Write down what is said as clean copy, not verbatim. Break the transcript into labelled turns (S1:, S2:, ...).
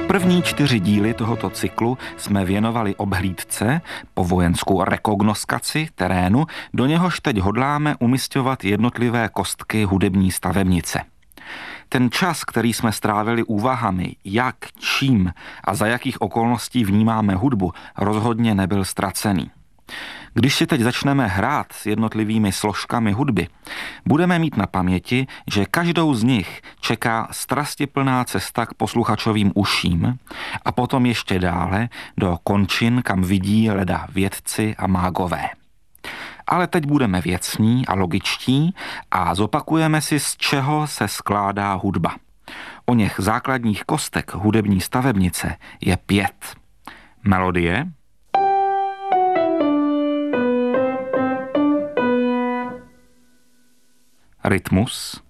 S1: První 4 díly tohoto cyklu jsme věnovali obhlídce, po vojenskou rekognoskaci terénu, do něhož teď hodláme umisťovat jednotlivé kostky hudební stavebnice. Ten čas, který jsme strávili úvahami, jak, čím a za jakých okolností vnímáme hudbu, rozhodně nebyl ztracený. Když si teď začneme hrát s jednotlivými složkami hudby, budeme mít na paměti, že každou z nich čeká strastiplná cesta k posluchačovým uším a potom ještě dále do končin, kam vidí leda vědci a mágové. Ale teď budeme věcní a logičtí a zopakujeme si, z čeho se skládá hudba. Oněch základních kostek hudební stavebnice je 5. Melodie, rytmus,